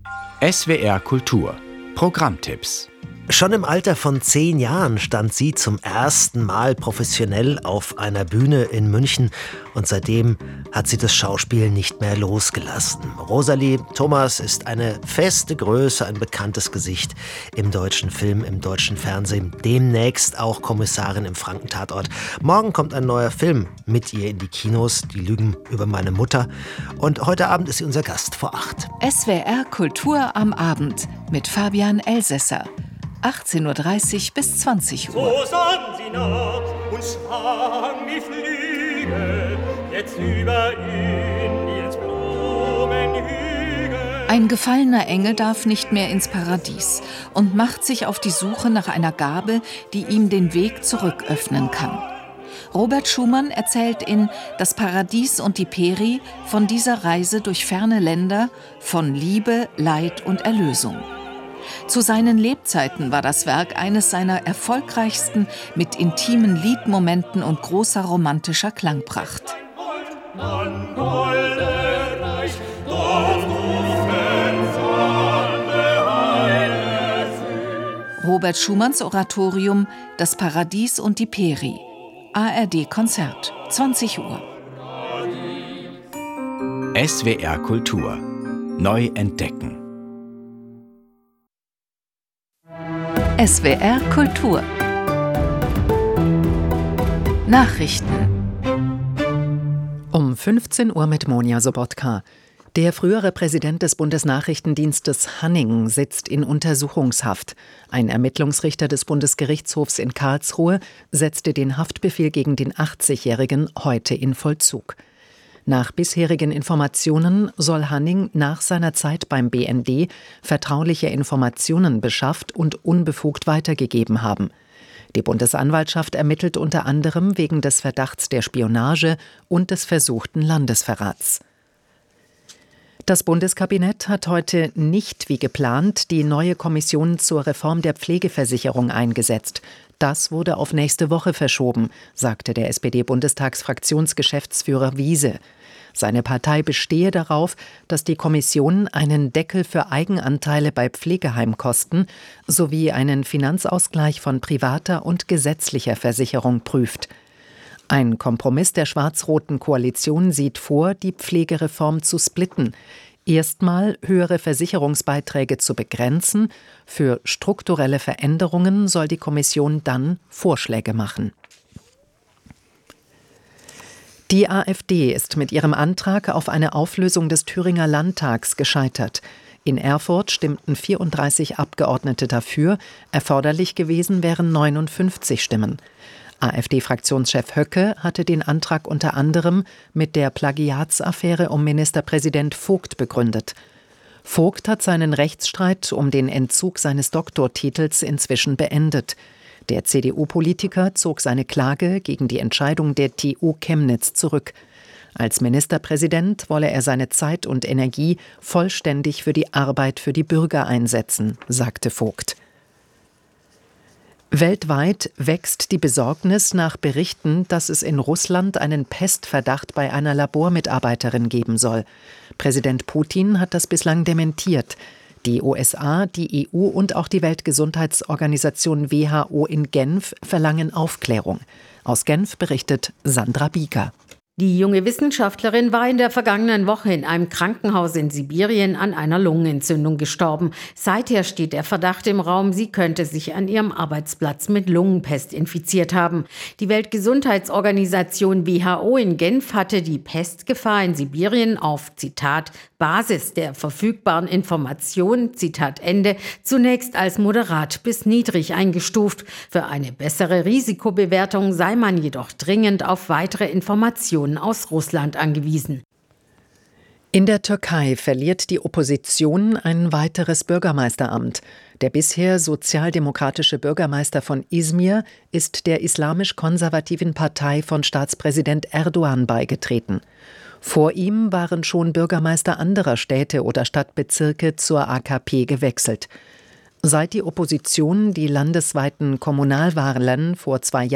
SWR Kultur Programmtipps. Schon im Alter von 10 Jahren stand sie zum ersten Mal professionell auf einer Bühne in München und seitdem hat sie das Schauspiel nicht mehr losgelassen. Rosalie Thomas ist eine feste Größe, ein bekanntes Gesicht im deutschen Film, im deutschen Fernsehen, demnächst auch Kommissarin im Franken-Tatort. Morgen kommt ein neuer Film mit ihr in die Kinos, Die Lügen über meine Mutter, und heute Abend ist sie unser Gast vor 8. SWR Kultur am Abend mit Fabian Elsässer. 18:30 bis 20 Uhr. So sang sie nach und schwang wie Flügel, jetzt über Indiens Blumenhügel. Ein gefallener Engel darf nicht mehr ins Paradies und macht sich auf die Suche nach einer Gabe, die ihm den Weg zurück öffnen kann. Robert Schumann erzählt in Das Paradies und die Peri von dieser Reise durch ferne Länder, von Liebe, Leid und Erlösung. Zu seinen Lebzeiten war das Werk eines seiner erfolgreichsten mit intimen Liedmomenten und großer romantischer Klangpracht. Robert Schumanns Oratorium Das Paradies und die Peri. ARD-Konzert, 20 Uhr. SWR Kultur. Neu entdecken. SWR Kultur. Nachrichten. Um 15 Uhr mit Monja Sobotka. Der frühere Präsident des Bundesnachrichtendienstes Hanning sitzt in Untersuchungshaft. Ein Ermittlungsrichter des Bundesgerichtshofs in Karlsruhe setzte den Haftbefehl gegen den 80-Jährigen heute in Vollzug. Nach bisherigen Informationen soll Hanning nach seiner Zeit beim BND vertrauliche Informationen beschafft und unbefugt weitergegeben haben. Die Bundesanwaltschaft ermittelt unter anderem wegen des Verdachts der Spionage und des versuchten Landesverrats. Das Bundeskabinett hat heute nicht wie geplant die neue Kommission zur Reform der Pflegeversicherung eingesetzt. Das wurde auf nächste Woche verschoben, sagte der SPD-Bundestagsfraktionsgeschäftsführer Wiese. Seine Partei bestehe darauf, dass die Kommission einen Deckel für Eigenanteile bei Pflegeheimkosten sowie einen Finanzausgleich von privater und gesetzlicher Versicherung prüft. Ein Kompromiss der schwarz-roten Koalition sieht vor, die Pflegereform zu splitten. Erstmal höhere Versicherungsbeiträge zu begrenzen. Für strukturelle Veränderungen soll die Kommission dann Vorschläge machen. Die AfD ist mit ihrem Antrag auf eine Auflösung des Thüringer Landtags gescheitert. In Erfurt stimmten 34 Abgeordnete dafür, erforderlich gewesen wären 59 Stimmen. AfD-Fraktionschef Höcke hatte den Antrag unter anderem mit der Plagiatsaffäre um Ministerpräsident Vogt begründet. Vogt hat seinen Rechtsstreit um den Entzug seines Doktortitels inzwischen beendet. Der CDU-Politiker zog seine Klage gegen die Entscheidung der TU Chemnitz zurück. Als Ministerpräsident wolle er seine Zeit und Energie vollständig für die Arbeit für die Bürger einsetzen, sagte Vogt. Weltweit wächst die Besorgnis nach Berichten, dass es in Russland einen Pestverdacht bei einer Labormitarbeiterin geben soll. Präsident Putin hat das bislang dementiert. Die USA, die EU und auch die Weltgesundheitsorganisation WHO in Genf verlangen Aufklärung. Aus Genf berichtet Sandra Bieker. Die junge Wissenschaftlerin war in der vergangenen Woche in einem Krankenhaus in Sibirien an einer Lungenentzündung gestorben. Seither steht der Verdacht im Raum, sie könnte sich an ihrem Arbeitsplatz mit Lungenpest infiziert haben. Die Weltgesundheitsorganisation WHO in Genf hatte die Pestgefahr in Sibirien auf, Zitat, Basis der verfügbaren Informationen, Zitat Ende, zunächst als moderat bis niedrig eingestuft. Für eine bessere Risikobewertung sei man jedoch dringend auf weitere Informationen aus Russland angewiesen. In der Türkei verliert die Opposition ein weiteres Bürgermeisteramt. Der bisher sozialdemokratische Bürgermeister von Izmir ist der islamisch-konservativen Partei von Staatspräsident Erdogan beigetreten. Vor ihm waren schon Bürgermeister anderer Städte oder Stadtbezirke zur AKP gewechselt. Seit die Opposition die landesweiten Kommunalwahlen vor 2 Jahren